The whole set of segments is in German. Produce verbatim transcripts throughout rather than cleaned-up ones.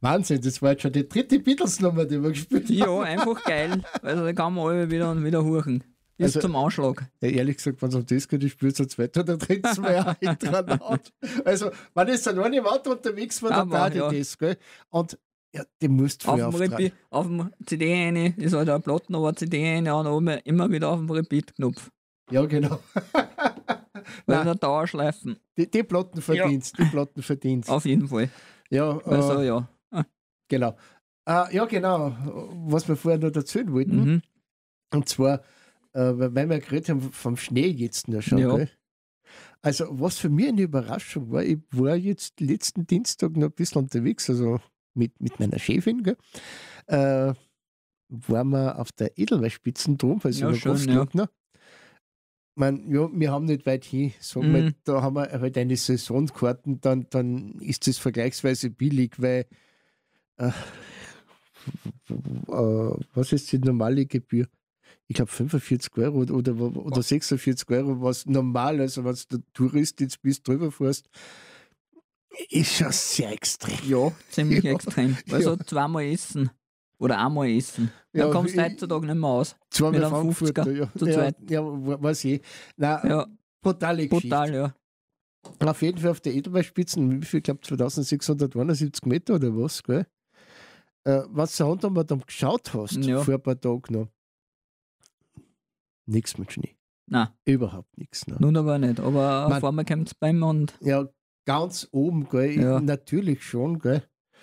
Wahnsinn, das war jetzt schon die dritte Beatles-Nummer, die wir gespielt haben. Ja, einfach geil. Also da kann man alle wieder und wieder huchen. Bis Also, zum Anschlag. Ja, ehrlich gesagt, wenn es um das geht, ich spiele so zweit oder drittes Mal auch hintereinander. Also, wenn ich so alleine im Auto unterwegs war, dann Aber, da die ja. das, gell? Und ja, die musst du Auf vorher dem, auftragen. Repeat, auf dem C D rein, ist halt eine Platten, aber C D rein und oben immer wieder auf dem Repeat-Knopf. Ja, genau. Weil Nein, der Dauerschleifen. die, die Platten verdienst, die Platten verdienst. Auf jeden Fall. Ja, Also äh, ja. genau. Äh, ja, genau. Was wir vorher noch erzählen wollten. Mhm. Und zwar, äh, weil wir geredet haben vom Schnee jetzt noch schon. Ja. Gell? Also, was für mich eine Überraschung war, ich war jetzt letzten Dienstag noch ein bisschen unterwegs, also mit, mit meiner Chefin, gell? Äh, waren wir auf der Edelweißspitzen drum, weil sie Ja, noch schön, oft ja. lag, ne? Ich mein, ja, wir haben nicht weit hin. Sagen Mhm. wir, da haben wir halt eine Saisonkarten, dann, dann ist das vergleichsweise billig, weil äh, äh, was ist die normale Gebühr? Ich glaube fünfundvierzig Euro oder, oder, oder sechsundvierzig Euro, was normal, also wenn du Tourist jetzt bist, drüber fährst, ist schon sehr extrem. Ja, ziemlich Ja. extrem. Also Ja. zweimal essen. Oder einmal essen. Ja, Da kommst du ich- heutzutage nicht mehr aus. Zweimal Mit einem Frankfurter, fünfziger ja. zu ja, zweit. ja, weiß ich. Nein, Ja, brutale Geschichte. brutal, ja. Auf jeden Fall auf der Edelweißspitzen, wie viel, ich glaube zweitausendsechshunderteinundsiebzig Meter oder was, gell? Äh, was du unten mal dann geschaut hast, Ja. vor ein paar Tagen noch, nichts mit Schnee. Nein, Überhaupt nichts. Ne? nun aber nicht. Aber Man- auf einmal kommt es bei mir und Ja, ganz oben, gell? Ja. Natürlich schon, gell?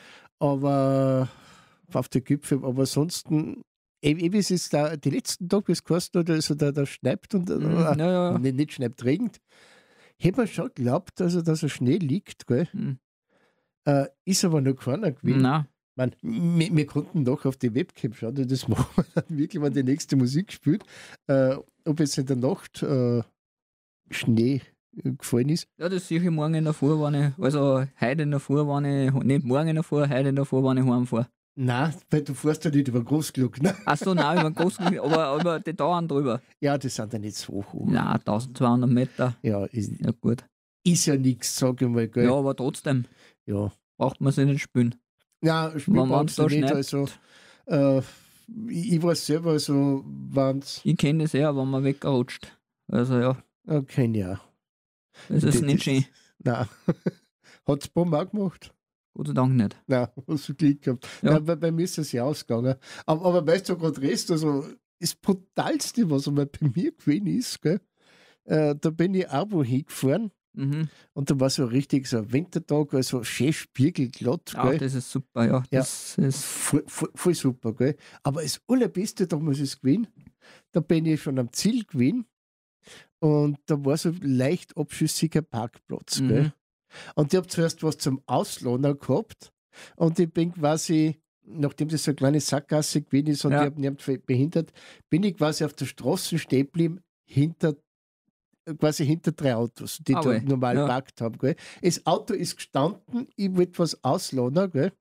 Aber auf der Gipfel, aber ansonsten, eben ist es da, die letzten Tage, wie es geheißen hat, also da, da schneit und Mhm, äh, ja, ja. nicht, nicht schneit, regnet. Hätte man schon geglaubt, also, dass er Schnee liegt, gell? Mhm. Äh, ist aber noch keiner gewesen. Nein, Man, wir, wir konnten doch auf die Webcam schauen, und das machen wir dann wirklich, wenn die nächste Musik spielt, äh, ob jetzt in der Nacht äh, Schnee äh, gefallen ist. ja, das sehe ich morgen in der Früh, wenn ich, also heute in der Früh, wenn ich, nicht morgen in der Früh, heute in der Früh, wenn ich heimfahre. Nein, weil du fährst ja nicht über Großgluck. Ne? Achso, nein, über den großen, aber über die Dauern drüber. Ja, das sind ja nicht so hoch. Nein, eintausendzweihundert Meter. Ja, ist, Ja, gut. ist ja nichts, sage ich mal. Gell? Ja, aber trotzdem Ja. braucht man sich nicht spülen. Ja, Wenn spielbar man's da nicht. schneit. Also, äh, ich, ich weiß selber, so waren es. Ich kenne das eher, wenn man wegrutscht. Also ja, Okay, ja. das ist Das- nicht schön. Nein. Hat es Bomben auch gemacht? Gott sei Dank nicht. Nein, hast du Glück gehabt. Ja. Ja. Bei, bei mir ist es ja ausgegangen. Aber, aber weißt du, gerade Rest, also das Brutalste, was einmal bei mir gewesen ist, gell? Äh, da bin ich auch wo hingefahren Mhm. und da war so richtig so ein Wintertag, also schön spiegelglatt, Auch gell? das ist super, ja. Ja. Das ist Voll, voll, voll super, gell? Aber das Allerbeste damals ist gewesen, da bin ich schon am Ziel gewesen und da war so ein leicht abschüssiger Parkplatz, gell? Mhm. Und ich habe zuerst was zum Ausladen gehabt und ich bin quasi, nachdem das so eine kleine Sackgasse gewesen ist und Ja. ich habe niemand behindert, bin ich quasi auf der Straße stehen geblieben, hinter, quasi hinter drei Autos, die Ah, da wei. normal Ja. parkt haben. Gell? Das Auto ist gestanden, ich wollte was ausladen, gell?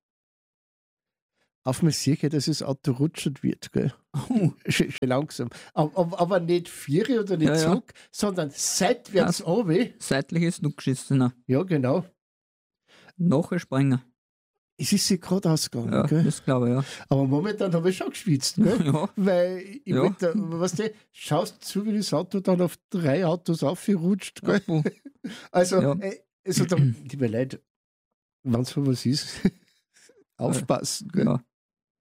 Auf mir sehe ich, dass das Auto rutschend wird, gell? Oh, Schön, schön langsam. Aber, aber, aber nicht vier oder nicht Ja, ja. zurück, sondern seitwärts runter. seitlich ist noch geschissener. Ja, genau. Nachher springen. Es ist sich gerade ausgegangen, Ja, gell? das glaube ich, ja. Aber momentan habe ich schon geschwitzt, gell? Ja, Weil ich Ja. wollte, weißt du, schaust zu, wie das Auto dann auf drei Autos aufgerutscht, gell? puh. Also, Ja. äh, also da, liebe Leute, wenn so was ist, aufpassen, gell? Ja.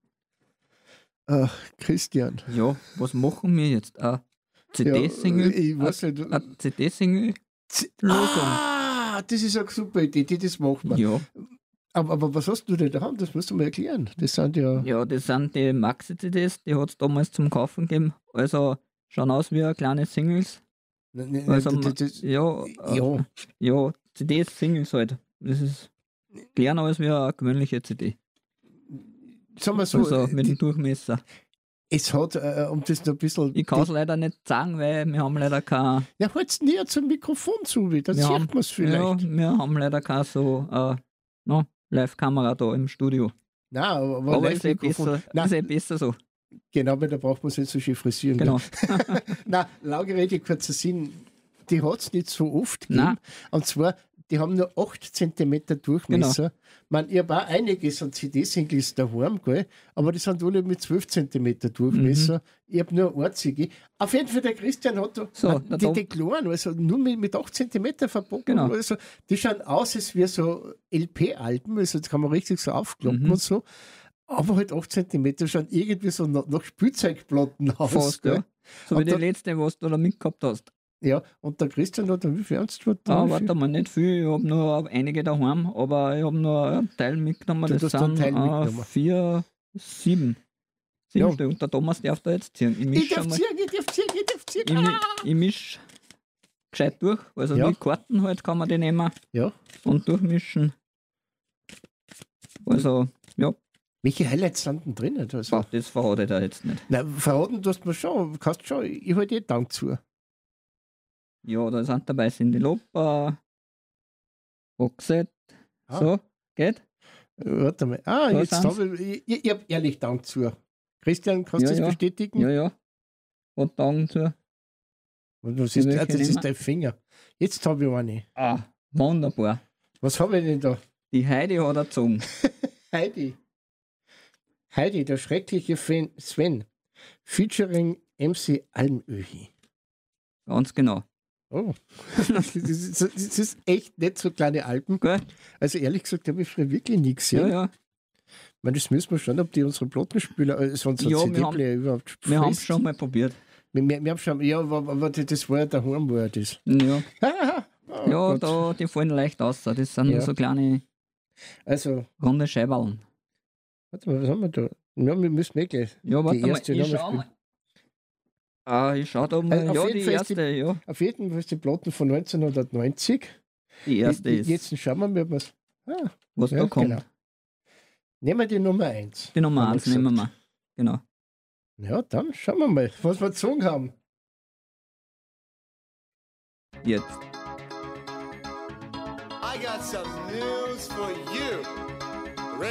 Ach, Christian. ja, was machen wir jetzt? Ein C D-Single? Ja, ich weiß nicht. Ein C D-Single? Z- Lösung. Ah, das ist eine super Idee, die, das machen wir. Ja. Aber, aber was hast du denn da? Das musst du mal erklären. Das sind ja. ja, das sind die Maxi-C Ds, die hat es damals zum Kaufen gegeben. Also schauen aus wie kleine Singles. Ne, ne, Also, das, das, ja, äh, ja. ja, C Ds, Singles halt. Das ist kleiner als wie eine gewöhnliche C D. Sagen wir so, Also äh, mit dem Durchmesser. es hat, äh, um das noch ein bisschen. Ich kann es leider nicht sagen, weil wir haben leider kein. Ja, halt's näher zum Mikrofon zu, wie, dann Wir sieht haben- man es vielleicht. Ja, wir haben leider keine so äh, no, Live-Kamera da im Studio. Nein, aber, aber, Aber ist eh, Live-Mikrofon- besser, Nein, ist eh besser so. genau, weil da braucht man es nicht so schön frisieren. Genau. Nein, lange Rede, kurzer Sinn, die hat es nicht so oft gegeben. Nein. Und zwar, die haben nur acht Zentimeter Durchmesser. Man, ich habe auch einige so C D-Singles daheim, gell? Aber die sind alle mit zwölf Zentimeter Durchmesser. Mhm. Ich habe nur eine einzige. Auf jeden Fall, der Christian hat da so, man, die, die kleinen, also nur mit, mit acht Zentimeter verbogen. Genau. Also, die schauen aus, als wie so L P-Alben, also das kann man richtig so aufklappen Mhm. und so. Aber halt acht Zentimeter schauen irgendwie so nach, nach Spielzeugplatten aus. Fast, gell? ja. So wie Und die da- letzte, was du da mitgehabt hast. Ja, und der Christian hat dann wie viel ernst war Ah, da? warte mal, nicht viel. Ich habe nur einige daheim, aber ich habe nur einen Teil mitgenommen. Du Das hast einen sind Teil äh, mitgenommen. vier, sieben. Sieben Ja. Stück. Und der Thomas darf da jetzt ziehen. Ich Ich mische darf einmal. ziehen, ich darf ziehen, ich darf ziehen. Ich, mi- ich misch gescheit durch. Also Ja. mit Karten halt kann man die nehmen Ja. und durchmischen. Also, ja, Welche Highlights sind denn drin? Also, boah, das verrate ich da jetzt nicht. nein, verraten tust du mir schon, kannst schon, ich halte dir Dank zu. Ja, da sind dabei Cindy Lauper, Roxette, Ah. so, geht? Warte mal. Ah, Da jetzt sind's. habe ich, ich, ich habe ehrlich Dank zu. Christian, kannst du Ja, das ja. bestätigen? Ja, ja. Und dann zu. Und was ist, Welche ah, das nehmen? ist dein Finger. Jetzt habe ich eine. Ah, wunderbar. Was habe ich denn da? Die Heidi hat er gezogen. Heidi. Heidi, der schreckliche Fan Sven. Featuring M C Almöhi. Ganz genau. Oh. das, ist, das ist echt nicht so kleine Alben. Gell? Also ehrlich gesagt, habe ich früher wirklich nie gesehen. Ja, ja. Ich meine, das müssen wir schauen, ob die unsere Plattenspieler, also unsere Ja, wir C D-Player überhaupt Wir haben es frisst. schon mal probiert. Wir, wir, wir haben schon, ja, aber, aber das war ja daheim, war ja das. Ja, oh ja Gott. da, die fallen leicht aus. Das sind Ja. so kleine Also, runde Scheiberln. warte mal, was haben wir da? Ja, wir müssen eh gleich. Ja, warte mal, erste ich nochmal schau spielen. mal. Ah, ich schau da mal. Also auf ja, jeden die Fall ist die- erste, ja. Auf jeden Fall ist die Platten von neunzehnhundertneunzig. Die erste Je- ist, Jetzt schauen wir mal, ob wir's- ah, was ja, da kommt. genau. Nehmen wir die Nummer eins. Die Nummer haben wir eins nehmen wir gesagt. mal. Genau. Ja, dann schauen wir mal, was wir gezogen haben. Jetzt. I got some news for you.